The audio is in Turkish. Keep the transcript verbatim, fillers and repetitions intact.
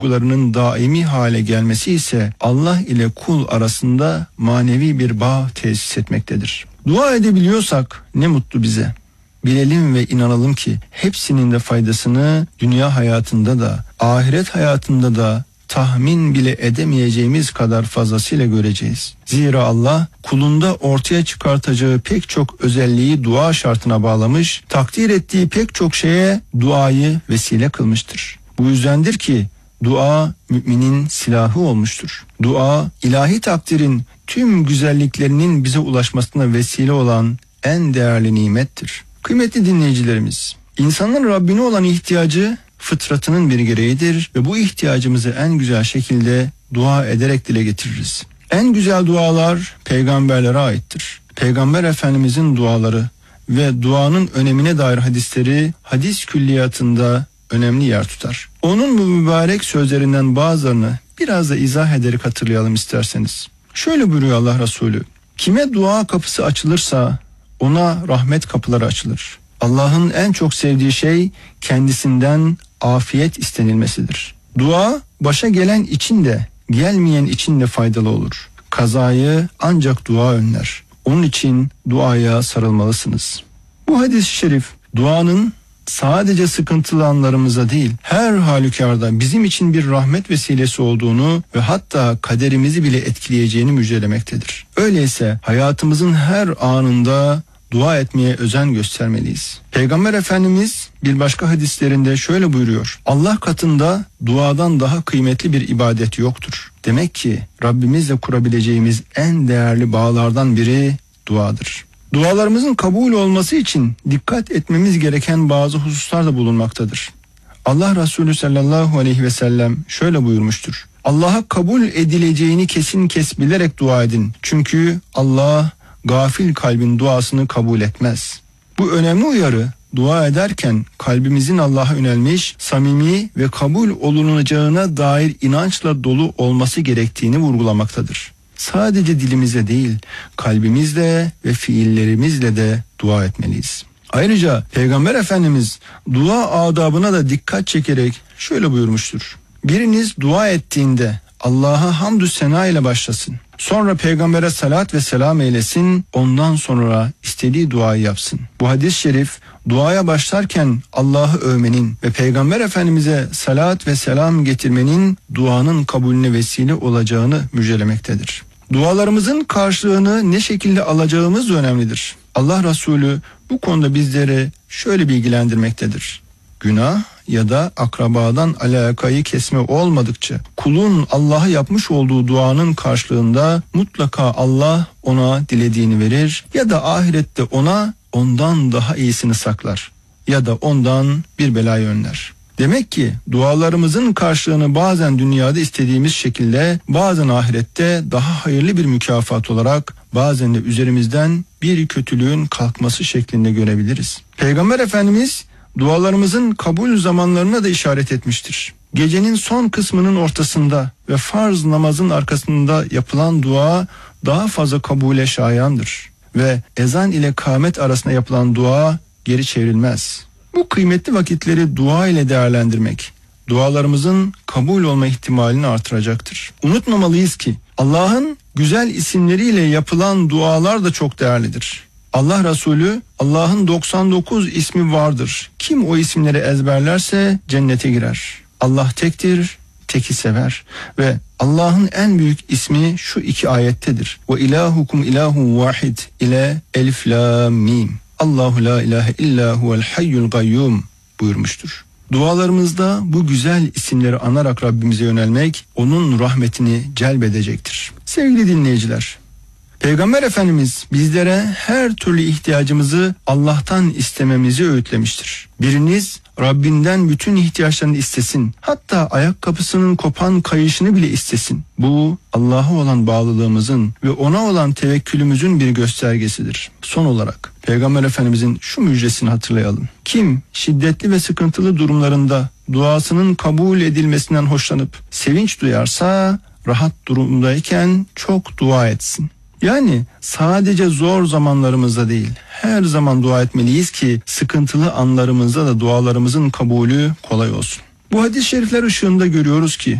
duygularının daimi hale gelmesi ise Allah ile kul arasında manevi bir bağ tesis etmektedir. Dua edebiliyorsak ne mutlu bize. Bilelim ve inanalım ki hepsinin de faydasını dünya hayatında da ahiret hayatında da tahmin bile edemeyeceğimiz kadar fazlasıyla göreceğiz. Zira Allah kulunda ortaya çıkartacağı pek çok özelliği dua şartına bağlamış, takdir ettiği pek çok şeye duayı vesile kılmıştır. Bu yüzdendir ki dua müminin silahı olmuştur. Dua ilahi takdirin tüm güzelliklerinin bize ulaşmasına vesile olan en değerli nimettir. Kıymetli dinleyicilerimiz, insanın Rabbine olan ihtiyacı fıtratının bir gereğidir ve bu ihtiyacımızı en güzel şekilde dua ederek dile getiririz. En güzel dualar peygamberlere aittir. Peygamber Efendimizin duaları ve duanın önemine dair hadisleri hadis külliyatında önemli yer tutar. Onun bu mübarek sözlerinden bazılarını biraz da izah ederek hatırlayalım isterseniz. Şöyle buyuruyor Allah Resulü: kime dua kapısı açılırsa ona rahmet kapıları açılır. Allah'ın en çok sevdiği şey kendisinden afiyet istenilmesidir. Dua başa gelen için de gelmeyen için de faydalı olur. Kazayı ancak dua önler. Onun için duaya sarılmalısınız. Bu hadis-i şerif duanın sadece sıkıntılı anlarımıza değil, her halükarda bizim için bir rahmet vesilesi olduğunu ve hatta kaderimizi bile etkileyeceğini müjdelemektedir. Öyleyse hayatımızın her anında dua etmeye özen göstermeliyiz. Peygamber Efendimiz bir başka hadislerinde şöyle buyuruyor: Allah katında duadan daha kıymetli bir ibadet yoktur. Demek ki Rabbimizle kurabileceğimiz en değerli bağlardan biri duadır. Dualarımızın kabul olması için dikkat etmemiz gereken bazı hususlar da bulunmaktadır. Allah Resulü sallallahu aleyhi ve sellem şöyle buyurmuştur: Allah'a kabul edileceğini kesin kes bilerek dua edin. Çünkü Allah gafil kalbin duasını kabul etmez. Bu önemli uyarı, dua ederken kalbimizin Allah'a yönelmiş, samimi ve kabul olunacağına dair inançla dolu olması gerektiğini vurgulamaktadır. Sadece dilimize değil, kalbimizle ve fiillerimizle de dua etmeliyiz. Ayrıca Peygamber Efendimiz dua adabına da dikkat çekerek şöyle buyurmuştur: biriniz dua ettiğinde Allah'a hamdü sena ile başlasın. Sonra peygambere salat ve selam eylesin. Ondan sonra istediği duayı yapsın. Bu hadis-i şerif duaya başlarken Allah'ı övmenin ve Peygamber Efendimiz'e salat ve selam getirmenin duanın kabulüne vesile olacağını müjdelemektedir. Dualarımızın karşılığını ne şekilde alacağımız da önemlidir. Allah Resulü bu konuda bizleri şöyle bilgilendirmektedir: günah ya da akrabadan alakayı kesme olmadıkça kulun Allah'a yapmış olduğu duanın karşılığında mutlaka Allah ona dilediğini verir ya da ahirette ona ondan daha iyisini saklar ya da ondan bir belayı önler. Demek ki dualarımızın karşılığını bazen dünyada istediğimiz şekilde, bazen ahirette daha hayırlı bir mükafat olarak, bazen de üzerimizden bir kötülüğün kalkması şeklinde görebiliriz. Peygamber Efendimiz dualarımızın kabul zamanlarına da işaret etmiştir. Gecenin son kısmının ortasında ve farz namazın arkasında yapılan dua daha fazla kabule şayandır ve ezan ile kâmet arasında yapılan dua geri çevrilmez. Bu kıymetli vakitleri dua ile değerlendirmek dualarımızın kabul olma ihtimalini artıracaktır. Unutmamalıyız ki Allah'ın güzel isimleriyle yapılan dualar da çok değerlidir. Allah Resulü Allah'ın doksan dokuz ismi vardır. Kim o isimleri ezberlerse cennete girer. Allah tektir, teki sever ve Allah'ın en büyük ismi şu iki ayettedir. Ve ilahukum ilahun vahid ile elif lam mim. Allahu la ilahe illa huvel hayyul gayyum buyurmuştur. Dualarımızda bu güzel isimleri anarak Rabbimize yönelmek onun rahmetini celbedecektir. Sevgili dinleyiciler, Peygamber Efendimiz bizlere her türlü ihtiyacımızı Allah'tan istememizi öğütlemiştir. Biriniz Rabbinden bütün ihtiyaçlarını istesin. Hatta ayakkabısının kopan kayışını bile istesin. Bu Allah'a olan bağlılığımızın ve ona olan tevekkülümüzün bir göstergesidir. Son olarak Peygamber Efendimizin şu müjdesini hatırlayalım. Kim şiddetli ve sıkıntılı durumlarında duasının kabul edilmesinden hoşlanıp sevinç duyarsa rahat durumdayken çok dua etsin. Yani sadece zor zamanlarımızda değil, her zaman dua etmeliyiz ki sıkıntılı anlarımızda da dualarımızın kabulü kolay olsun. Bu hadis-i şerifler ışığında görüyoruz ki